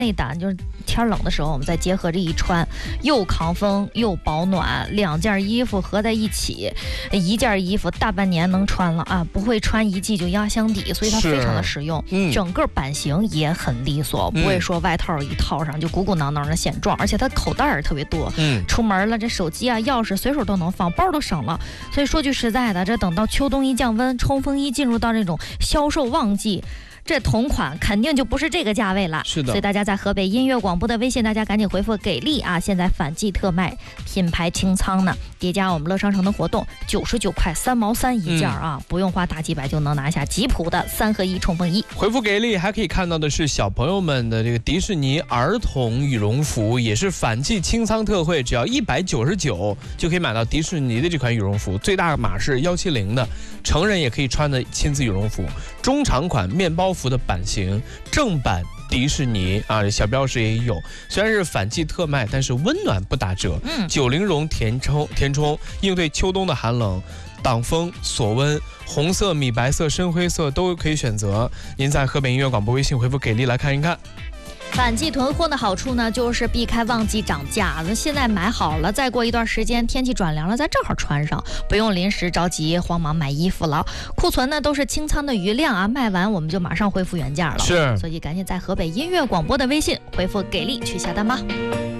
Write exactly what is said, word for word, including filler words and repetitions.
内胆，就是天冷的时候，我们再结合着一穿，又抗风又保暖，两件衣服合在一起，一件衣服大半年能穿了啊，不会穿一季就压箱底，所以它非常的实用。嗯，整个版型也很利索，不会说外套一套上就鼓鼓囊囊的显壮，而且它口袋儿特别多。嗯，出门了这手机啊、钥匙随手都能放，包都省了。所以说句实在的，这等到秋冬一降温，冲锋衣进入到这种销售旺季。这同款肯定就不是这个价位了， 是的。 所以大家在河北音乐广播的微信，大家赶紧回复给力啊！现在反季特卖，品牌清仓呢，叠加我们乐商城的活动，九十九块三毛三一件啊、嗯，不用花大几百就能拿下吉普的三合一冲锋衣。 回复给力还可以看到的是小朋友们的这个迪士尼儿童羽绒服，也是反季清仓特惠，只要一百九十九就可以买到迪士尼的这款羽绒服，最大码是一七零的，成人也可以穿的亲子羽绒服，中长款面包服的版型，正版迪士尼啊，小标识也有。虽然是反季特卖，但是温暖不打折。嗯，九零绒填充填充，应对秋冬的寒冷，挡风锁温，红色、米白色、深灰色都可以选择。您在河北音乐广播微信回复给力来看一看。 反季囤货的好处呢，就是避开旺季涨价。现在买好了，再过一段时间天气转凉了，再正好穿上，不用临时着急慌忙买衣服了。库存呢都是清仓的余量啊，卖完我们就马上恢复原价了。 是， 所以赶紧在河北音乐广播的微信回复给力去下单吧。